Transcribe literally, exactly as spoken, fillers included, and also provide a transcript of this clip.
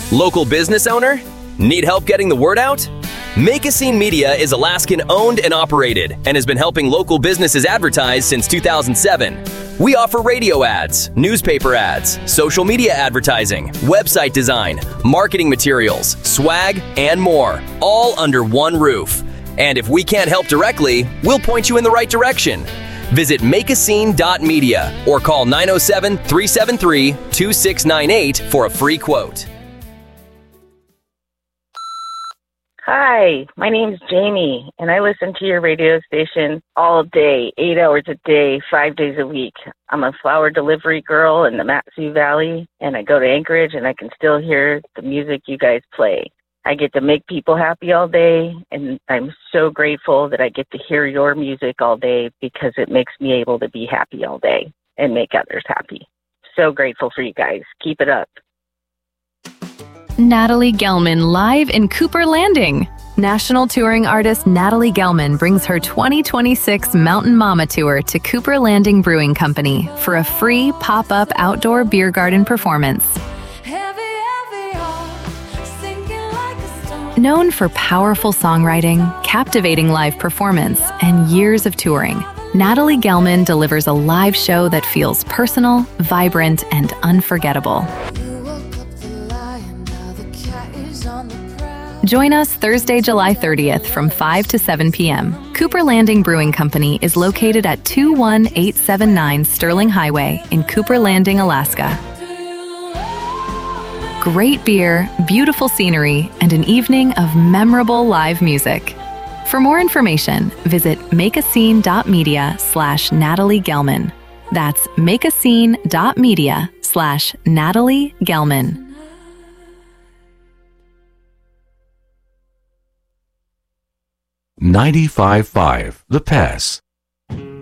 Local business owner? Need help getting the word out? Make a Scene Media is Alaskan owned and operated and has been helping local businesses advertise since two thousand seven. We offer radio ads, newspaper ads, social media advertising, website design, marketing materials, swag, and more, all under one roof. And if we can't help directly, we'll point you in the right direction. Visit make a scene dot media or call nine oh seven, three seven three, two six nine eight for a free quote. Hi, my name's Jamie, and I listen to your radio station all day, eight hours a day, five days a week. I'm a flower delivery girl in the Mat-Su Valley, and I go to Anchorage, and I can still hear the music you guys play. I get to make people happy all day, and I'm so grateful that I get to hear your music all day because it makes me able to be happy all day and make others happy. So grateful for you guys. Keep it up. Natalie Gelman live in Cooper Landing. National touring artist Natalie Gelman brings her twenty twenty-six Mountain Mama Tour to Cooper Landing Brewing Company for a free pop-up outdoor beer garden performance. Known for powerful songwriting, captivating live performance, and years of touring, Natalie Gelman delivers a live show that feels personal, vibrant, and unforgettable. Join us Thursday, July thirtieth from five to seven p.m. Cooper Landing Brewing Company is located at two one eight seven nine Sterling Highway in Cooper Landing, Alaska. Great beer, beautiful scenery, and an evening of memorable live music. For more information, visit make a scene dot media slash Natalie Gelman. That's make a scene dot media slash Natalie Gelman. ninety-five point five The Pass.